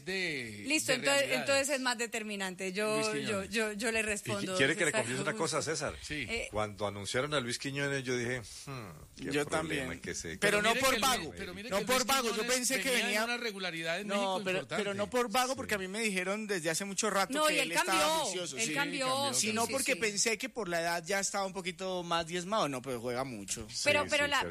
de... Listo, entonces es más determinante. Yo le respondo. ¿Quiere que le confiese una cosa, César? Sí. Cuando anunciaron a Luis Quiñones, yo dije, yo también. Pero no por vago. No por vago, yo pensé que venía una regularidad en no, México pero no por vago, porque a mí me dijeron desde hace mucho rato que él estaba juicioso. Él cambió. Sino porque pensé que por la edad ya estaba un poquito más diezmado. No, pero juega mucho. Pero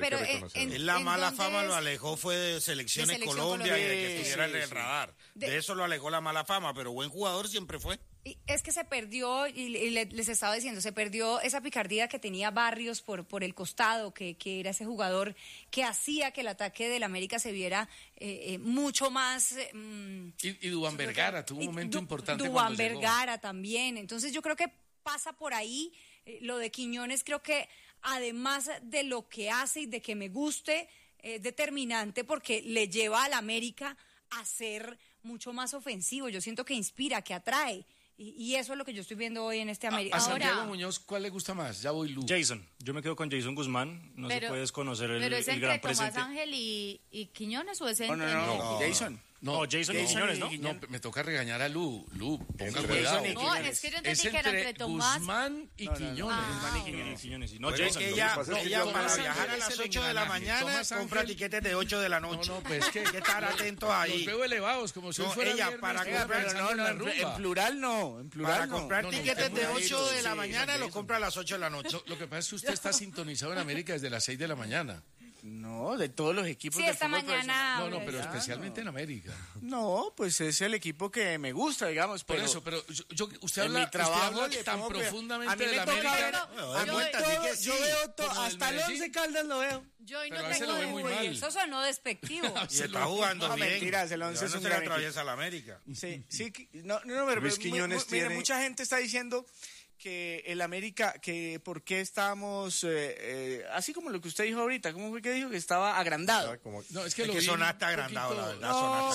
en la mala fama lo alejó fue de Selecciones Colombia y de que estuviera en el radar. De eso lo alejó la mala fama, pero buen jugador siempre fue. Es que se perdió, y les estaba diciendo, se perdió esa picardía que tenía Barrios por el costado, que era ese jugador que hacía que el ataque del América se viera mucho más... y Duván Vergara tuvo un momento importante. Duván Vergara también. Entonces yo creo que pasa por ahí. Lo de Quiñones creo que además de lo que hace y de que me guste, es determinante porque le lleva al América a ser mucho más ofensivo. Yo siento que inspira, que atrae. Y eso es lo que yo estoy viendo hoy en este América. A Santiago Muñoz, ¿cuál le gusta más? Ya voy, Lu. Jason. Yo me quedo con Jason Guzmán. No se puede desconocer el gran presente. ¿Pero es entre Tomás Ángel y Quiñones o es entre...? No. Jason. No, Jason y Quiñones, ¿no? No, me toca regañar a Lu, ponga cuidado. No, es que yo entendí que era entre Tomás... Guzmán y Quiñones. Guzmán y Quiñones. No, Jason. Ella para viajar a las 8 de la mañana compra tiquetes de 8 de la noche. No, pues que hay que estar atentos ahí. Los veo elevados, como si fuera ella para comprar... En plural no. Para comprar tiquetes de 8 de la mañana los compra a las 8 de la noche. Lo que pasa es que usted está sintonizado en América desde las 6 de la mañana. No, de todos los equipos del fútbol mañana. No, pero especialmente en América. No, pues es el equipo que me gusta, digamos. Por eso, pero usted habla tan profundamente de la América. Yo veo todo, hasta el 11 Caldas lo veo. Yo hoy no pero tengo lo ve muy mal. Eso sonó despectivo. Y está jugando bien. Mentiras, el 11 es un gran equipo. Atraviesa la América. Sí, pero Luis Quiñones tiene... mucha gente está diciendo que el América, que por qué estábamos, así como lo que usted dijo ahorita, ¿cómo fue que dijo? Que estaba agrandado. No, es que sonaste agrandado, la verdad. No,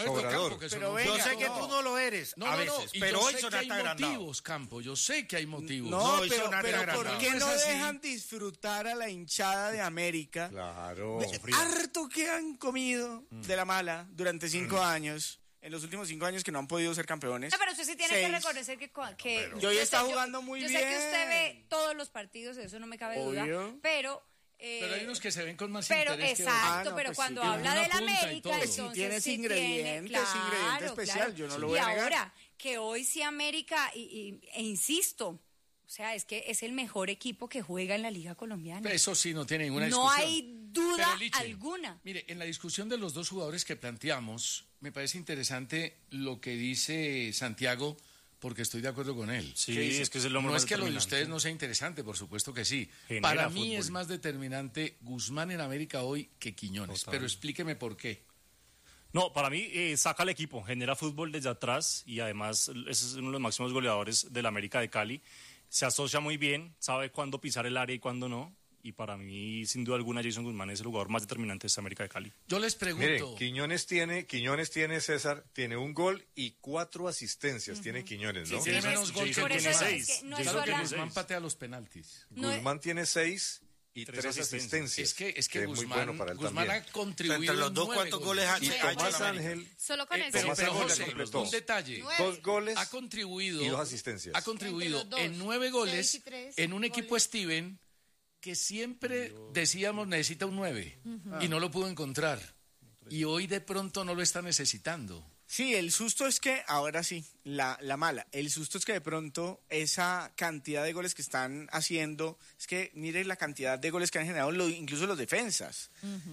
pero venga, yo sé que tú no lo eres a veces, pero hoy sonaste agrandado. Motivos, Campo, yo sé que hay motivos. No, pero ¿por qué no dejan disfrutar a la hinchada de América? Claro. Harto que han comido de la mala durante 5 años. En los últimos 5 años que no han podido ser campeones. No, pero usted sí tiene que reconocer que y hoy está jugando muy bien. Yo sé que usted ve todos los partidos, de eso no me cabe duda, pero hay unos que se ven con más interés. Exacto, pero cuando habla del América, entonces tiene ese ingrediente especial, yo no lo voy a negar. Y ahora, que hoy sí América, e insisto, o sea, es que es el mejor equipo que juega en la Liga Colombiana. Eso sí, no tiene ninguna discusión. No hay duda alguna. Mire, en la discusión de los dos jugadores que planteamos, me parece interesante lo que dice Santiago, porque estoy de acuerdo con él. Sí, es que es el hombre no más es que lo de determinante. ustedes no sea interesante, por supuesto que sí. Genera Para mí fútbol. es más determinante Guzmán en América hoy que Quiñones. Total. Pero explíqueme por qué. No, para mí saca al equipo, genera fútbol desde atrás y además es uno de los máximos goleadores del América de Cali. Se asocia muy bien, sabe cuándo pisar el área y cuándo no. Y para mí, sin duda alguna, Jason Guzmán es el jugador más determinante de esta América de Cali. Yo les pregunto... Mire, Quiñones tiene, César, tiene 1 gol y 4 asistencias. Tiene Quiñones, ¿no? Sí, tiene menos gol que tiene 6. Claro que Guzmán patea los penaltis. Guzmán tiene 6 y 3 asistencias. Es que es muy bueno para él Guzmán ha también. contribuido Entre los dos, ¿cuántos goles ha Y hecho Tomás la América? Ángel, Solo con eso. Pero José, José, un detalle. 2 goles Ha contribuido... y 2 asistencias. Ha contribuido Entre los dos, en 9 goles 6 y 3 en un equipo goles. Steven que siempre decíamos necesita un 9 y no lo pudo encontrar. Y hoy de pronto no lo está necesitando. Sí, el susto es que, ahora sí, la mala, el susto es que de pronto esa cantidad de goles que están haciendo, es que mire la cantidad de goles que han generado incluso los defensas.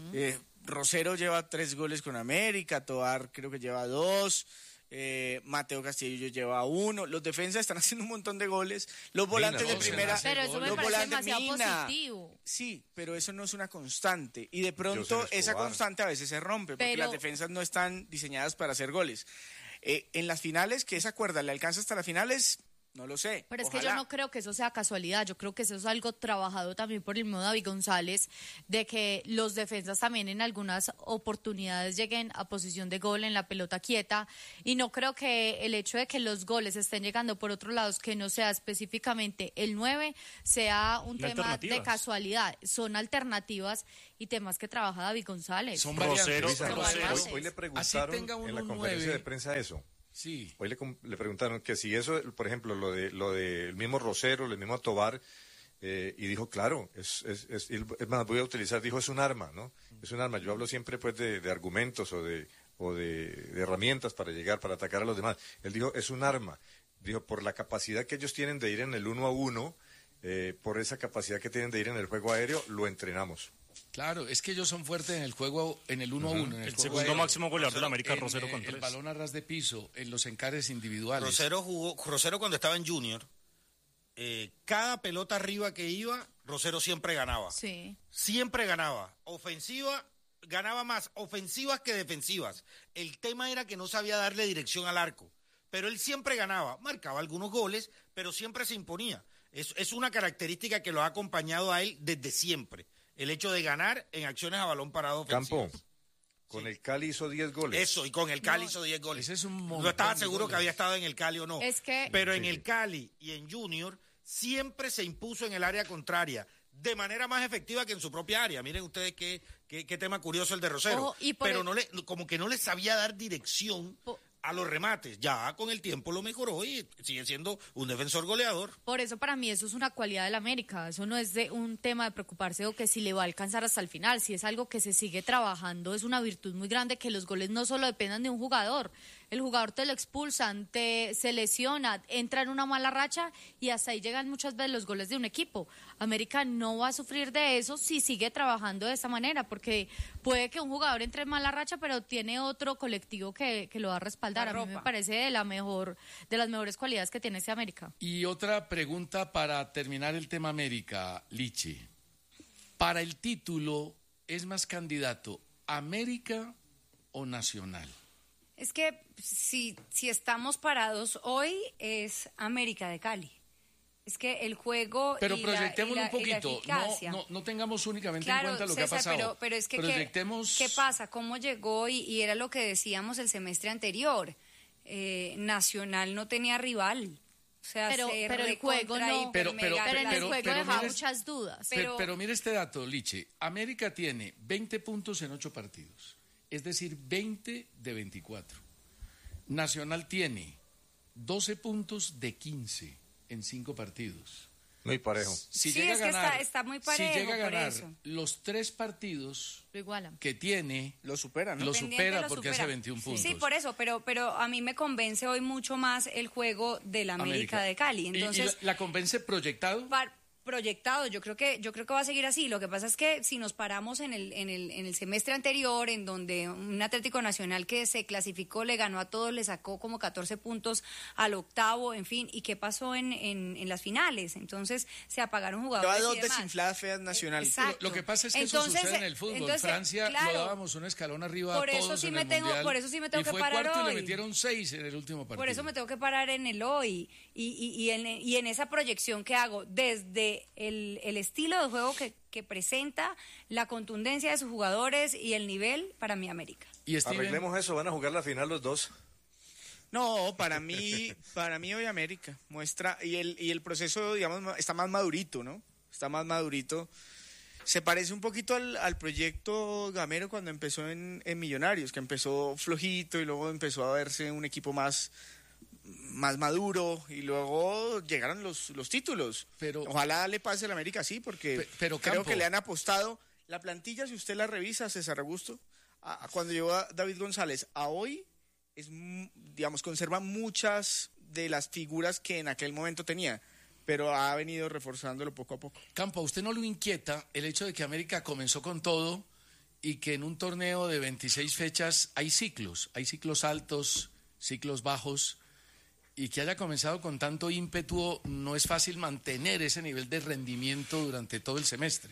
Rosero lleva 3 goles con América, Toar creo que lleva 2, Mateo Castillo lleva 1, los defensas están haciendo un montón de goles, los volantes de primera, Pero eso me los parece volantes demasiado positivo. Sí, pero eso no es una constante y de pronto José esa Escobar. constante a veces se rompe porque Pero- las defensas no están diseñadas para hacer goles. En las finales, que esa cuerda le alcanza hasta las finales, No lo sé. Pero es Ojalá. que yo no creo que eso sea casualidad, yo creo que eso es algo trabajado también por el mismo David González, de que los defensas también en algunas oportunidades lleguen a posición de gol en la pelota quieta, y no creo que el hecho de que los goles estén llegando por otros lados, que no sea específicamente el 9, sea un tema de casualidad. Son alternativas y temas que trabaja David González. Son Rosero. Hoy le preguntaron en la conferencia de prensa eso. Sí. Hoy le preguntaron que si eso, por ejemplo, lo de el mismo Rosero, el mismo Tobar, y dijo, claro, es más, voy a utilizar, dijo, es un arma, ¿no? Es un arma. Yo hablo siempre pues de argumentos o de herramientas para llegar, para atacar a los demás. Él dijo, es un arma. Dijo, por la capacidad que ellos tienen de ir en el 1-1, por esa capacidad que tienen de ir en el juego aéreo, lo entrenamos. Claro, es que ellos son fuertes en el juego, en el 1-1. En el segundo máximo goleador de la América, Rosero, con 3. El balón a ras de piso, en los encares individuales. Rosero cuando estaba en Junior, cada pelota arriba que iba, Rosero siempre ganaba. Sí. Siempre ganaba. Ofensiva, ganaba más ofensivas que defensivas. El tema era que no sabía darle dirección al arco. Pero él siempre ganaba, marcaba algunos goles, pero siempre se imponía. Es una característica que lo ha acompañado a él desde siempre. El hecho de ganar en acciones a balón parado ofensivas. Campo, con el Cali hizo 10 goles. Eso, y con el Cali hizo 10 goles. Ese es un montón no estaba de seguro goles. que había estado en el Cali o no. Pero en Sí. el Cali y en Junior siempre se impuso en el área contraria de manera más efectiva que en su propia área. Miren ustedes qué tema curioso el de Rosero. Ojo, pero como que no le sabía dar dirección a los remates. Ya con el tiempo lo mejoró y sigue siendo un defensor goleador. Por eso para mí eso es una cualidad del América, eso no es de un tema de preocuparse o que si le va a alcanzar hasta el final, si es algo que se sigue trabajando, es una virtud muy grande que los goles no solo dependan de un jugador, el jugador te lo expulsan, se lesiona, entra en una mala racha y hasta ahí llegan muchas veces los goles de un equipo. América no va a sufrir de eso si sigue trabajando de esa manera, porque puede que un jugador entre en mala racha, pero tiene otro colectivo que lo va a respaldar. A mí me parece de las mejores cualidades que tiene ese América. Y otra pregunta para terminar el tema América, Lichi. Para el título, ¿es más candidato América o Nacional? Es que si estamos parados hoy es América de Cali. Es que el juego pero y proyectémoslo un poquito, eficacia. no tengamos únicamente Claro, en cuenta lo César, que ha pasado. pero es que proyectemos... ¿qué pasa? ¿Cómo llegó? Y era lo que decíamos el semestre anterior. Nacional no tenía rival. O sea, pero el juego no, pero en el juego deja muchas dudas. Pero mire este dato, Liche. América tiene 20 puntos en 8 partidos, es decir, 20 de 24. Nacional tiene 12 puntos de 15 en 5 partidos. Muy parejo. Si sí, llega es a ganar, que está muy parejo. si llega a ganar por eso. los 3 partidos Lo igualan. que tiene, Lo supera, ¿no? lo Pendiente supera porque supera. hace 21 puntos. Sí, por eso, pero a mí me convence hoy mucho más el juego del América de Cali. Entonces, ¿Y la convence proyectado? proyectado, yo creo que va a seguir así. Lo que pasa es que si nos paramos en el semestre anterior, en donde un Atlético Nacional que se clasificó, le ganó a todos, le sacó como 14 puntos al octavo, en fin, ¿y qué pasó en las finales? Entonces se apagaron jugadores. Lleva 2 y demás. desinfladas feas Nacional. Exacto. Lo que pasa es que Entonces, eso sucede en el fútbol. Francia claro, lo dábamos un escalón arriba por a eso todos sí en me el tengo, Mundial, por eso sí me tengo y que fue parar cuarto hoy. y le metieron 6 en el último partido. Por eso me tengo que parar en el hoy y en esa proyección que hago desde el estilo de juego que presenta, la contundencia de sus jugadores y el nivel para mi América. Y Steven, Arreglemos eso, van a jugar la final los dos. No, para mí hoy América muestra, y el proceso, digamos, está más madurito, ¿no? Está más madurito. Se parece un poquito al proyecto Gamero cuando empezó en Millonarios, que empezó flojito y luego empezó a verse un equipo más maduro y luego llegaron los títulos. Pero, ojalá le pase a la América así, porque pero creo Campo, que le han apostado. La plantilla, si usted la revisa, César Augusto, cuando llegó a David González a hoy, digamos, conserva muchas de las figuras que en aquel momento tenía, pero ha venido reforzándolo poco a poco. Campo, ¿a usted no lo inquieta el hecho de que América comenzó con todo y que en un torneo de 26 fechas hay ciclos altos, ciclos bajos, y que haya comenzado con tanto ímpetu? No es fácil mantener ese nivel de rendimiento durante todo el semestre.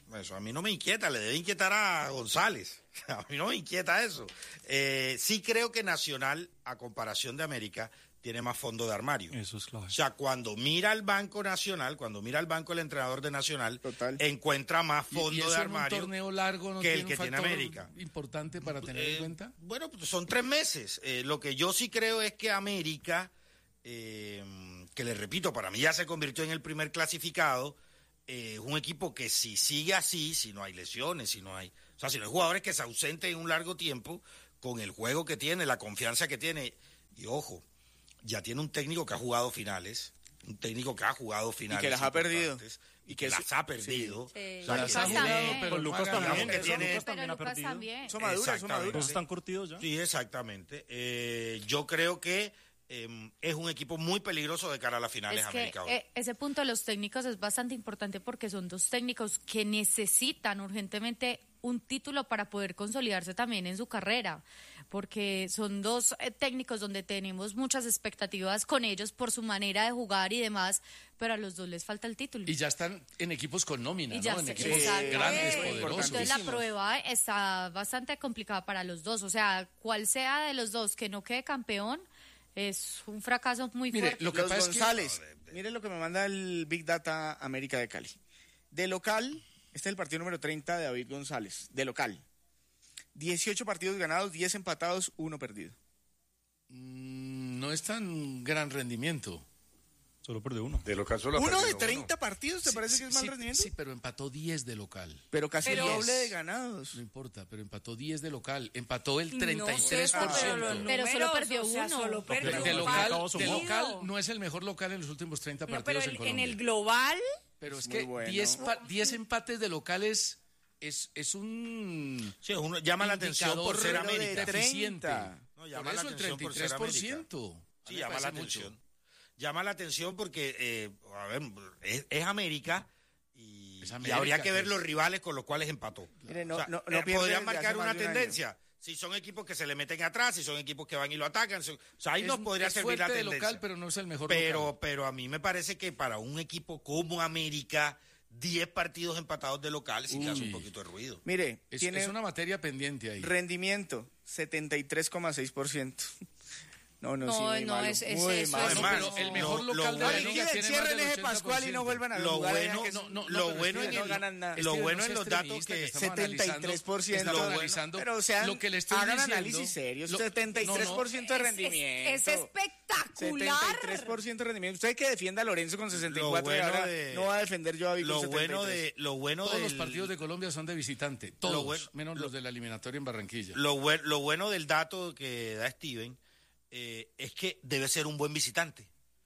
Eso a mí no me inquieta, le debe inquietar a González. A mí no me inquieta eso. Sí creo que Nacional, a comparación de América, tiene más fondo de armario. Eso es clave. O sea, cuando mira al Banco Nacional, cuando mira al banco el entrenador de Nacional, Total. encuentra más fondo ¿Y eso de en armario un torneo largo no que el tiene que un tiene factor América. importante para tener en cuenta? Bueno, pues son 3 meses. Lo que yo sí creo es que América, que le repito, para mí ya se convirtió en el primer clasificado, es un equipo que si sigue así, si no hay lesiones, si no hay jugadores que se ausenten en un largo tiempo, con el juego que tiene, la confianza que tiene, y ojo, ya tiene un técnico que ha jugado finales, Y que las ha perdido. y que las ha perdido. Sí. O sea, Lucas que tiene- también. pero Con Lucas juega también. digamos que tiene- Lucas Pero también ha Lucas perdido. también. Eso madura, eso Exactamente. Todos están curtidos ya. Sí, exactamente. Yo creo que es un equipo muy peligroso de cara a las finales Es que América hoy. ese punto de los técnicos es bastante importante porque son dos técnicos que necesitan urgentemente un título para poder consolidarse también en su carrera, porque son dos técnicos donde tenemos muchas expectativas con ellos por su manera de jugar y demás, pero a los dos les falta el título. Y ya están en equipos con nómina, Y ya ¿no? En sé, equipos exacto. grandes, Sí. poderosos. Entonces la prueba está bastante complicada para los dos, o sea, cual sea de los dos que no quede campeón, es un fracaso muy Mire, fuerte. lo que Los pasa es que... González, mire lo que me manda el Big Data América de Cali. De local, este es el partido número 30 de David González. De local, 18 partidos ganados, 10 empatados, 1 perdido. No es tan gran rendimiento. Solo perdió uno. De local solo ha ¿Uno de perdido 30 partidos te parece que es mal Sí, rendimiento? sí, pero empató 10 de local. Pero casi Pero- el doble de ganados. No importa, pero empató 10 de local. Empató el No 33%. sé, pero los Pero solo números, perdió o sea, uno. solo perdió de, un local, partido. de local no es el mejor local en los últimos 30 No, partidos pero en Colombia. en el global, Pero es Muy que bueno. 10 empates de locales es un Sí, llama la atención por ser indicador América. de deficiente. 30. No, llama Por la eso el atención por ser 33%. Sí, A mí me llama la parece mucho. atención. Llama la atención porque, a ver, es América y, Es y América, habría que ver que- los rivales con los cuales empató. Mire, no pierde podrían desde hace marcar más una de un año. tendencia. Si son equipos que se le meten atrás, si son equipos que van y lo atacan. O sea, ahí nos podría es servir la fuerte de tendencia. local, pero no es el mejor local. Pero a mí me parece que para un equipo como América, 10 partidos empatados de local sí que hace un poquito de ruido. Mire, Es, tiene es una materia pendiente ahí. rendimiento 73,6%. No, No, sí, muy no, malo, es muy eso, malo. es- No, pero el mejor lo local de bueno- la liga Liquiden, tiene más cierren del ese Pascual y no 80%. vuelvan a Lo jugar allá, bueno, que lo pero bueno en Steven, no ganan nada. lo Steven, bueno no en sea los datos extremista, que estamos 73%. analizando- Lo analizando Pero sean, lo que le estoy hagan diciendo. análisis serios. Lo- 73% de rendimiento. es espectacular. 73% de rendimiento. Usted que defienda a Lorenzo con 64 y Lo bueno ahora de- no va a defender yo a David con 73. lo bueno Todos los del- partidos de Colombia son de visitante, todos, bueno- menos los de la eliminatoria en Barranquilla. lo bueno del dato que da Steven es que debe ser un buen visitante.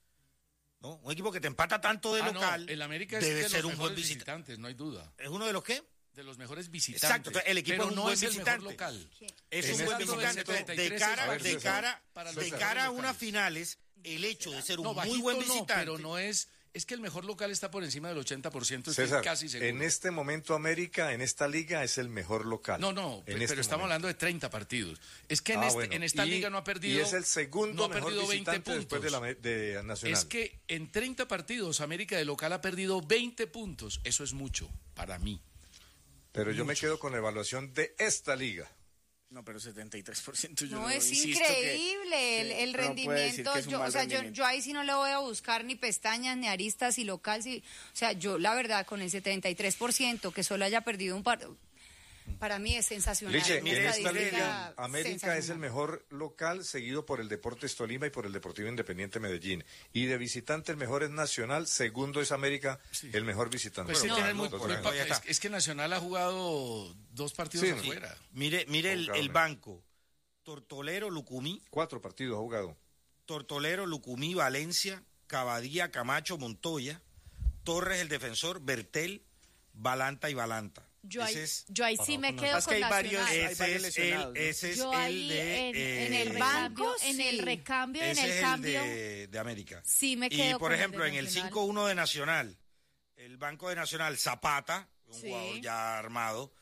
¿No? Un equipo que te empata tanto de local el América es debe de ser los un buen mejores visitante. visitantes, no hay duda. ¿Es uno de los qué? De los mejores visitantes. Exacto, entonces el equipo pero es un no buen es el visitante. mejor local. Es Ese un buen dato del visitante. Entonces, 73 de cara para los de cara a locales. unas finales, el hecho de ser un No, muy bajito buen no, visitante. pero no es que el mejor local está por encima del 80%, César, estoy casi seguro. en este momento América, en esta liga, es el mejor local. No, En pero este estamos momento. hablando de 30 partidos. Es que en, Bueno. en esta Y- liga no ha perdido. Y es el segundo no ha mejor perdido 20 visitante después puntos. de Nacional. Es que en 30 partidos América de local ha perdido 20 puntos. Eso es mucho para mí. Pero yo me quedo con la evaluación de esta liga. No, pero 73% yo No, es insisto increíble que el no puede decir rendimiento. que es un Yo, o mal sea, rendimiento. yo ahí sí no le voy a buscar ni pestañas, ni aristas, y local. O sea, yo la verdad, con el 73%, que solo haya perdido un par, para mí es sensacional. Liche, una en esta estadística liga, América es el sensacional. mejor local, seguido por el Deportes Tolima y por el Deportivo Independiente Medellín. Y de visitante el mejor es Nacional, segundo es América, el mejor visitante. Pues sí, Bueno, tiene no, muy, por muy ahí pa- está. es que Nacional ha jugado 2 partidos Sí, afuera. Mire el banco. Tortolero, Lucumí, 4 partidos ha jugado. Tortolero, Lucumí, Valencia, Cavadía, Camacho, Montoya, Torres, el defensor, Bertel, Balanta y Balanta. Yo ahí, Ese es, yo ahí sí me quedo Es que con hay varios- Nacional. hay ese varios es lesionados, ¿no? ese es Yo el ahí de en el banco, recambio, en el sí. recambio, en ese el es cambio, de América. sí me Y quedo por con el ejemplo, de en el Nacional. 5-1 de Nacional, el banco de Nacional, Zapata, un Sí. jugador ya armado,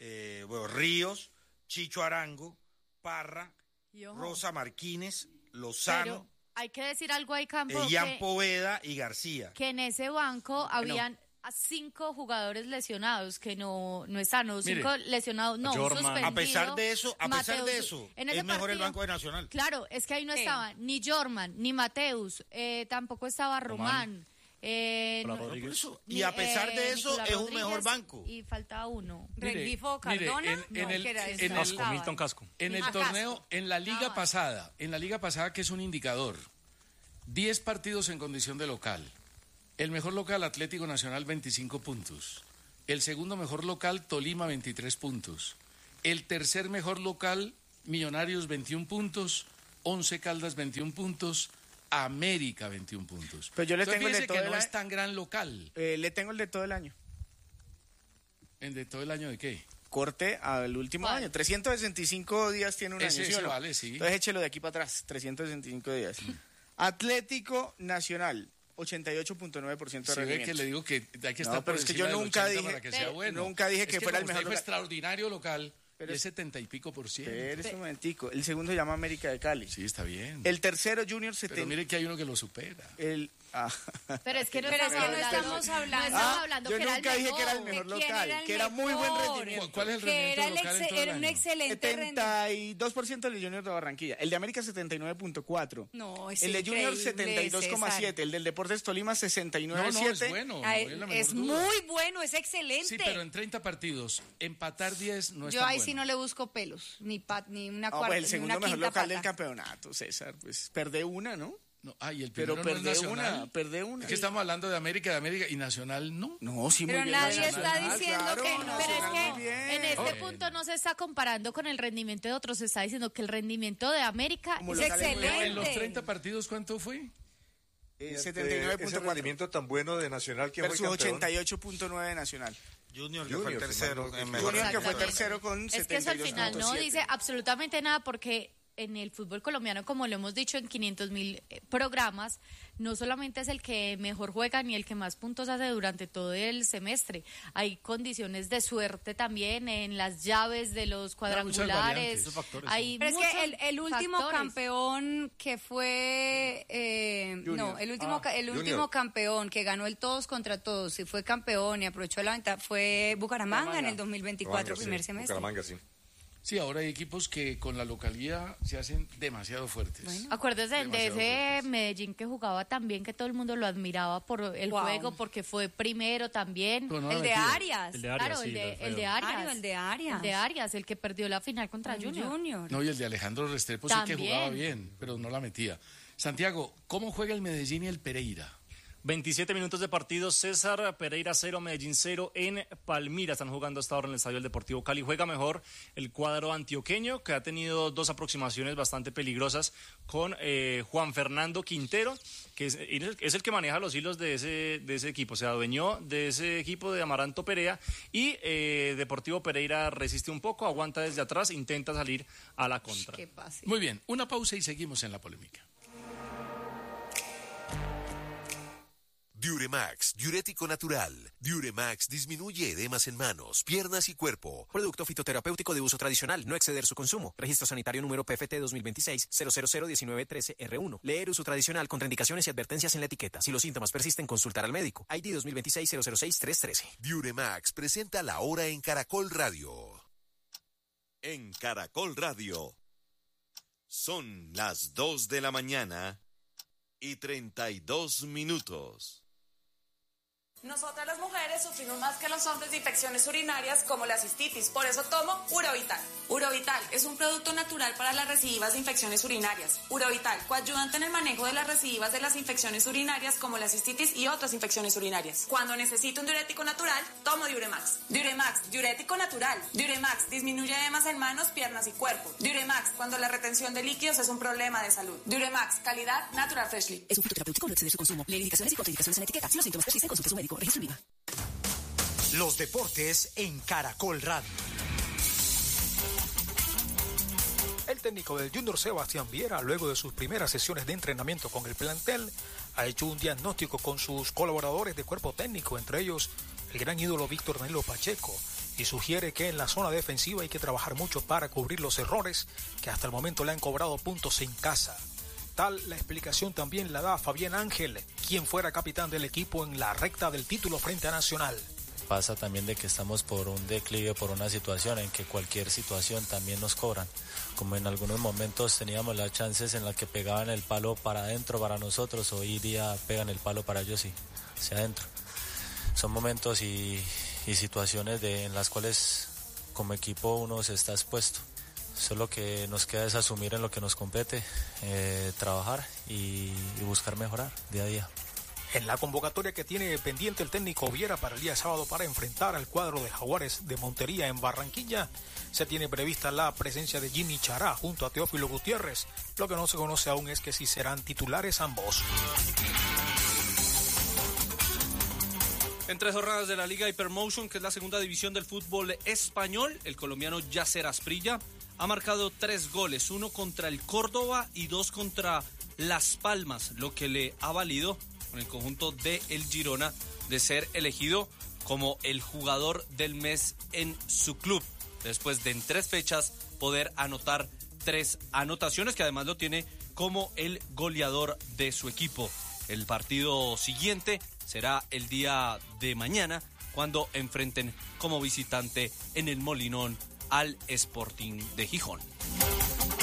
Ríos, Chicho Arango, Parra, Y ojo, Rosa Martínez, pero Lozano, hay que decir algo ahí, Campo, Ian Poveda y García. que en ese banco habían a 5 jugadores lesionados que no están, o 5 Mire, lesionados, no, un Jorman. suspendido. A pesar de eso, En ese es mejor el partido- banco de Nacional. Claro, es que ahí no estaba ni Jorman, ni Mateus, tampoco estaba Román. Nicolás no- Rodríguez. Y a pesar de eso, Nicolás es un mejor Rodríguez banco. Y faltaba uno. Rengifo Cardona, en no, el- que era en ese, el- no Casco, estaba. Milton Casco. En el Ah, torneo, Casco. en la liga Nada más. pasada, que es un indicador, 10 partidos en condición de local. El mejor local, Atlético Nacional, 25 puntos. El segundo mejor local, Tolima, 23 puntos. El tercer mejor local, Millonarios, 21 puntos. 11 Caldas, 21 puntos. América, 21 puntos. Pero yo le Entonces, tengo el de fíjese todo que el no año. es tan gran local. Le tengo el de todo el año. ¿En de todo el año de qué? Corte al último ¿Cuál? año. 365 días tiene un Ese año, ¿sí o sí no? vale, sí. Entonces échelo de aquí para atrás, 365 días. Atlético Nacional, 88.9% de Si ve rendimiento. que le digo que hay que No, estar pero por es que encima yo del nunca 80 dije- para que sea bueno. nunca dije Es que fuera el como mejor usted fue local. extraordinario local, Pero y es- es 70 y pico por ciento. Espérese un momentico. El segundo se llama América de Cali. Sí, está bien. El tercero, Junior, Pero mire que hay uno que lo supera. Pero es que no Pero es que estamos no estamos hablando. no estamos hablando yo que era nunca el dije que era el mejor. mejor ¿Quién local, era el que era muy buen mejor? rendimiento. ¿Cuál es el Que rendimiento era, el local en todo el era un año? excelente rendimiento. 72% del de Junior de Barranquilla. El de América, 79.4. No, es El de Junior, increíble, 72,7. César. El del Deportes Tolima, No, 69,7. es bueno. Ay, no hay la menor es duda. muy bueno, es excelente. Sí, pero en 30 partidos, empatar 10 no es Yo tan ahí bueno. sí no le busco pelos, ni una No, cuarta, pues el ni segundo una mejor quinta local del pata. campeonato, César. Pues perdé una, ¿no? No, y el Pero primero no es perdé Nacional. perdé una. Es que estamos hablando de América y Nacional no. No, sí, muy Pero bien. nadie Nacional, está diciendo claro, que no. Pero es Nacional, que muy bien. en este Bueno. punto no se está comparando con el rendimiento de otros, se está diciendo que el rendimiento de América Como es local es muy excelente. En los 30 partidos, ¿cuánto fue? Ese 79.4 rendimiento tan bueno de Nacional que fue versus campeón. 88.9 de Nacional. Junior, que Junior, fue el si tercero mal no- en mejor. Junior, que fue Exactamente. tercero con Es que eso al final no 72.7. dice absolutamente nada porque en el fútbol colombiano, como lo hemos dicho en 500.000 programas, no solamente es el que mejor juega ni el que más puntos hace durante todo el semestre. Hay condiciones de suerte también en las llaves de los cuadrangulares. variantes. Esos factores, Hay Pero es que muchos el último factores. campeón que fue no, el último último campeón que ganó el todos contra todos y fue campeón y aprovechó la ventaja fue Bucaramanga en el 2024 Bucaramanga, primer sí, semestre. Bucaramanga, sí. Sí, ahora hay equipos que con la localidad se hacen demasiado fuertes. Acuérdese de Demasiado ese fuertes. Medellín que jugaba también, que todo el mundo lo admiraba por el Wow. juego, porque fue primero también. Pero no El la de metió. Arias. El de Arias, Claro, sí, el de Arias. Arias. El de Arias. El de Arias, el que perdió la final contra Junior. No, y el de Alejandro Restrepo sí que También. jugaba bien, pero no la metía. Santiago, ¿cómo juega el Medellín y el Pereira? 27 minutos de partido, César, Pereira 0, Medellín 0 en Palmira. Están jugando hasta ahora en el Estadio del Deportivo Cali. Juega mejor el cuadro antioqueño, que ha tenido dos aproximaciones bastante peligrosas con Juan Fernando Quintero, que es el que maneja los hilos de ese equipo. Se adueñó de ese equipo de Amaranto Perea y Deportivo Pereira resiste un poco, aguanta desde atrás, intenta salir a la contra. Qué pase. Muy bien, una pausa y seguimos en la polémica. Diuremax, diurético natural. Diuremax disminuye edemas en manos, piernas y cuerpo. Producto fitoterapéutico de uso tradicional, no exceder su consumo. Registro sanitario número PFT 2026-0001913R1. Leer uso tradicional, contraindicaciones y advertencias en la etiqueta. Si los síntomas persisten, consultar al médico. ID 2026-006-313. Diuremax presenta la hora en Caracol Radio. En Caracol Radio. Son las 2 de la mañana y 32 minutos. Nosotras las mujeres sufrimos más que los hombres de infecciones urinarias como la cistitis, por eso tomo Urovital. Urovital es un producto natural para las recidivas de infecciones urinarias. Urovital, coadyuvante en el manejo de las recidivas de las infecciones urinarias como la cistitis y otras infecciones urinarias. Cuando necesito un diurético natural, tomo Diuremax. Diuremax, diurético natural. Diuremax disminuye edemas en manos, piernas y cuerpo. Diuremax, cuando la retención de líquidos es un problema de salud. Diuremax, calidad Natural Freshly. Es un fitoterapéutico, no exceder su consumo. Leer indicaciones y contraindicaciones en la etiqueta. Si los síntomas persisten, consulte a su médico. Registro IVA. Los deportes en Caracol Radio. El técnico del Junior, Sebastián Viera, luego de sus primeras sesiones de entrenamiento con el plantel, ha hecho un diagnóstico con sus colaboradores de cuerpo técnico, entre ellos el gran ídolo Víctor Danilo Pacheco, y sugiere que en la zona defensiva hay que trabajar mucho para cubrir los errores que hasta el momento le han cobrado puntos en casa. tal la explicación también la da Fabián Ángel, quien fuera capitán del equipo en la recta del título frente a Nacional. Pasa también de que estamos por un declive, por una situación en que cualquier situación también nos cobran. Como en algunos momentos teníamos las chances en las que pegaban el palo para adentro para nosotros, hoy día pegan el palo para ellos y hacia adentro. Son momentos y situaciones en las cuales como equipo uno se está expuesto. Solo que nos queda es asumir en lo que nos compete, trabajar y buscar mejorar día a día. En la convocatoria que tiene pendiente el técnico Viera para el día sábado para enfrentar al cuadro de Jaguares de Montería en Barranquilla, se tiene prevista la presencia de Jimmy Chará junto a Teófilo Gutiérrez. Lo que no se conoce aún es que si serán titulares ambos. En 3 jornadas de la Liga Hypermotion, que es la segunda división del fútbol español, el colombiano Yacer Asprilla ha marcado 3 goles, 1 contra el Córdoba y 2 contra Las Palmas, lo que le ha valido con el conjunto de el Girona de ser elegido como el jugador del mes en su club, después de en 3 fechas poder anotar 3 anotaciones, que además lo tiene como el goleador de su equipo. El partido siguiente será el día de mañana, cuando enfrenten como visitante en el Molinón al Sporting de Gijón.